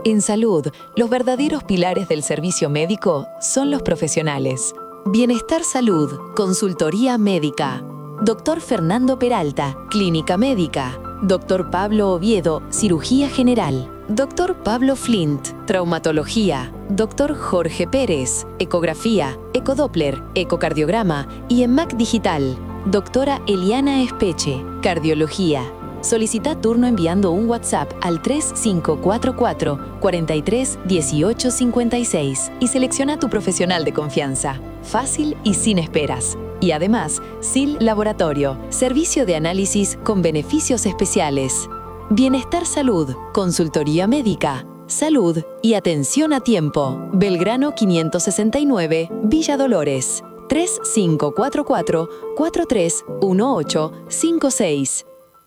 En salud, los verdaderos pilares del servicio médico son los profesionales. Bienestar Salud, Consultoría Médica. Dr. Fernando Peralta, Clínica Médica. Dr. Pablo Oviedo, Cirugía General. Dr. Pablo Flint, Traumatología. Dr. Jorge Pérez, Ecografía, Ecodoppler, Ecocardiograma y EMAC Digital. Doctora Eliana Espeche, Cardiología. Solicita turno enviando un WhatsApp al 3544 43 18 56 y selecciona tu profesional de confianza. Fácil y sin esperas. Y además, SIL Laboratorio, servicio de análisis con beneficios especiales. Bienestar Salud, Consultoría Médica, Salud y Atención a Tiempo. Belgrano 569, Villa Dolores. 3544 4318 56.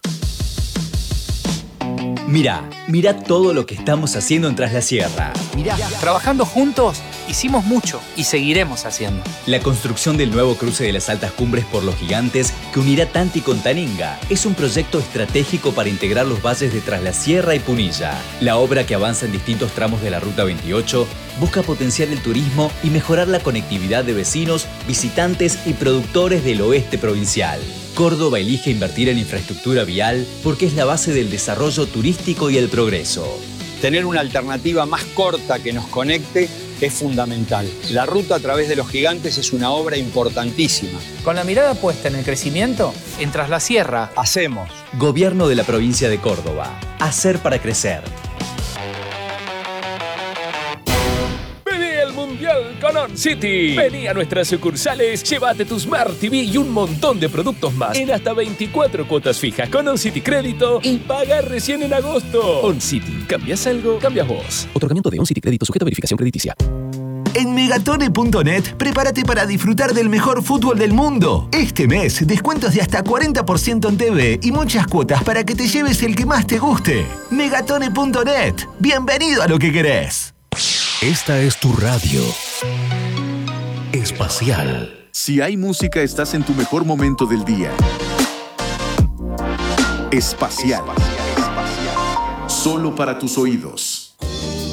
Mirá todo lo que estamos haciendo en Tras la Sierra. Mirá, trabajando juntos, hicimos mucho y seguiremos haciendo. La construcción del nuevo cruce de las altas cumbres por los Gigantes que unirá Tanti con Taninga es un proyecto estratégico para integrar los valles de Tras la Sierra y Punilla. La obra, que avanza en distintos tramos de la Ruta 28, busca potenciar el turismo y mejorar la conectividad de vecinos, visitantes y productores del oeste provincial. Córdoba elige invertir en infraestructura vial porque es la base del desarrollo turístico y el progreso. Tener una alternativa más corta que nos conecte es fundamental. La ruta a través de los Gigantes es una obra importantísima. Con la mirada puesta en el crecimiento, en Tras la Sierra, hacemos. Gobierno de la provincia de Córdoba. Hacer para crecer. Mundial con On City. Vení a nuestras sucursales, llévate tu Smart TV y un montón de productos más en hasta 24 cuotas fijas con On City Crédito y paga recién en agosto. On City, ¿cambias algo? Cambias vos. Otorgamiento de On City Crédito sujeto a verificación crediticia. En Megatone.net, prepárate para disfrutar del mejor fútbol del mundo. Este mes, descuentos de hasta 40% en TV y muchas cuotas para que te lleves el que más te guste. Megatone.net. Bienvenido a lo que querés. Esta es tu radio. Espacial. Si hay música, estás en tu mejor momento del día. Espacial. Solo para tus oídos.